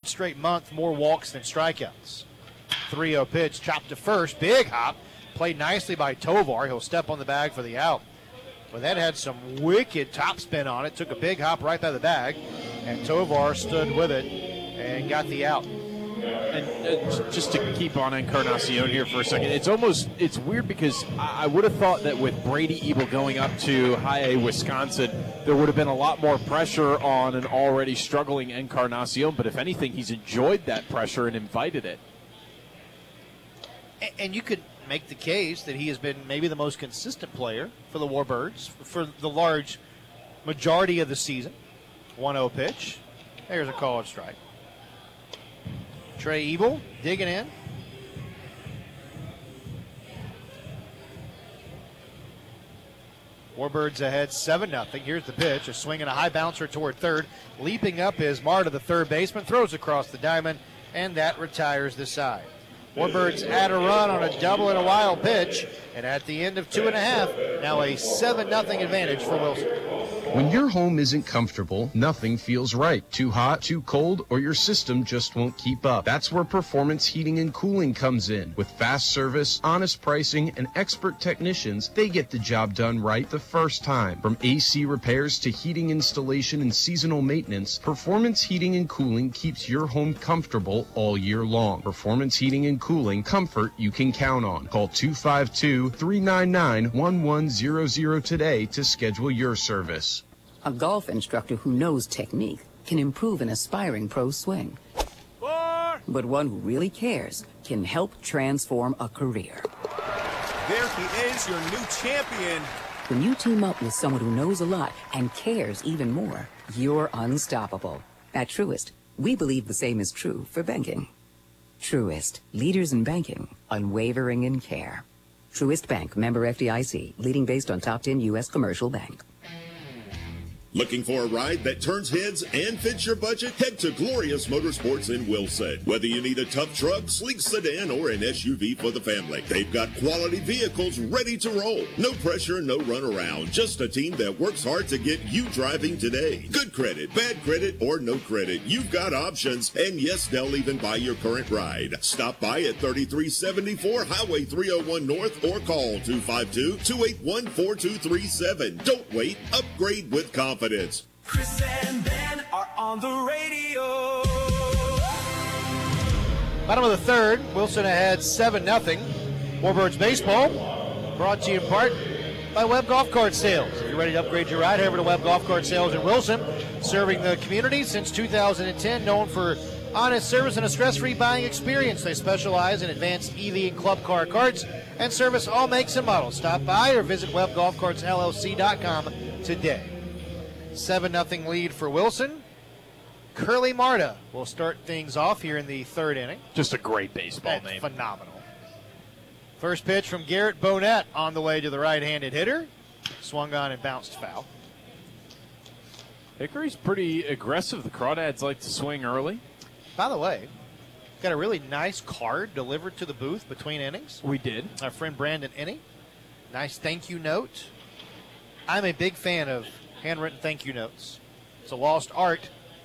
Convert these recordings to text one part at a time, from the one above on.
straight month more walks than strikeouts. 3-0 pitch, chopped to first, big hop, played nicely by Tovar. He'll step on the bag for the out. But that had some wicked topspin on it, took a big hop right by the bag, and Tovar stood with it and got the out. And just to keep on Encarnacion here for a second, it's weird because I would have thought that with Brady Ebel going up to High A, Wisconsin, there would have been a lot more pressure on an already struggling Encarnacion, but if anything, he's enjoyed that pressure and invited it. And you could make the case that he has been maybe the most consistent player for the Warbirds for the large majority of the season. 1-0 pitch. There's a called strike. Trey Ebel digging in. Warbirds ahead 7-0. Here's the pitch. A swing and a high bouncer toward third. Leaping up is Marta, the third baseman. Throws across the diamond, and that retires the side. Warbirds add a run on a double and a wild pitch. And at the end of 2.5, now a 7-0 advantage for Wilson. When your home isn't comfortable, nothing feels right. Too hot, too cold, or your system just won't keep up. That's where Performance Heating and Cooling comes in. With fast service, honest pricing, and expert technicians, they get the job done right the first time. From AC repairs to heating installation and seasonal maintenance, Performance Heating and Cooling keeps your home comfortable all year long. Performance Heating and Cooling, comfort you can count on. Call 252-399-1100 today to schedule your service. A golf instructor who knows technique can improve an aspiring pro's swing. But one who really cares can help transform a career. There he is, your new champion. When you team up with someone who knows a lot and cares even more, you're unstoppable. At Truist, we believe the same is true for banking. Truist, leaders in banking, unwavering in care. Truist Bank, member FDIC, leading based on top 10 U.S. commercial bank. Looking for a ride that turns heads and fits your budget? Head to Glorious Motorsports in Wilson. Whether you need a tough truck, sleek sedan, or an SUV for the family, they've got quality vehicles ready to roll. No pressure, no runaround. Just a team that works hard to get you driving today. Good credit, bad credit, or no credit. You've got options. And yes, they'll even buy your current ride. Stop by at 3374 Highway 301 North or call 252-281-4237. Don't wait. Upgrade with confidence. Chris and Ben are on the radio. Bottom of the third, Wilson ahead 7-0. Warbirds baseball brought to you in part by Webb Golf Cart Sales. If you're ready to upgrade your ride, head over to Webb Golf Cart Sales in Wilson, serving the community since 2010, known for honest service and a stress-free buying experience. They specialize in advanced EV and club car carts and service all makes and models. Stop by or visit WebbGolfCartsLLC.com today. 7-0 lead for Wilson. Curly Marta will start things off here in the third inning. Just a great baseball That's name. phenomenal. First pitch from Garrett Bonette on the way to the right-handed hitter. Swung on and bounced foul. Hickory's pretty aggressive. The Crawdads like to swing early. By the way, got a really nice card delivered to the booth between innings. We did. Our friend Brandon Inney. Nice thank you note. I'm a big fan of handwritten thank you notes. It's a lost art.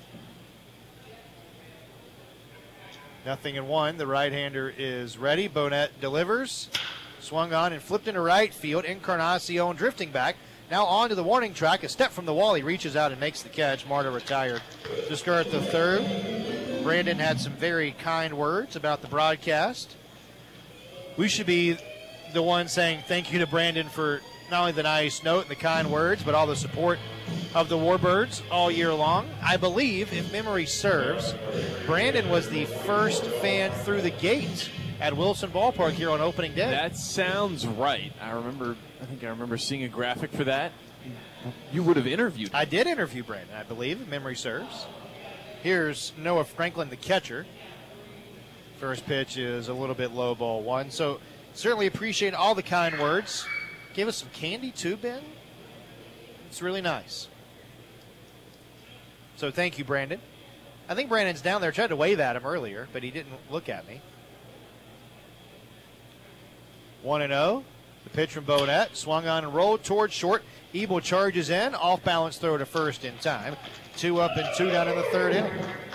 0-1. The right-hander is ready. Bonette delivers. Swung on and flipped into right field. Encarnacion drifting back. Now on to the warning track. A step from the wall. He reaches out and makes the catch. Marta retired to start the third. Brandon had some very kind words about the broadcast. We should be the one saying thank you to Brandon for not only the nice note and the kind words, but all the support of the Warbirds all year long. I believe, if memory serves, Brandon was the first fan through the gate at Wilson Ballpark here on opening day. That sounds right. I think I remember seeing a graphic for that. You would have interviewed him. I did interview Brandon, I believe, if memory serves. Here's Noah Franklin, the catcher. First pitch is a little bit low, ball one. So certainly appreciate all the kind words. Gave us some candy too, Ben. It's really nice. So thank you, Brandon. I think Brandon's down there. Tried to wave at him earlier, but he didn't look at me. 1-0. The pitch from Bonette. Swung on and rolled towards short. Ebel charges in. Off balance throw to first in time. 2 up and 2 down in the third inning.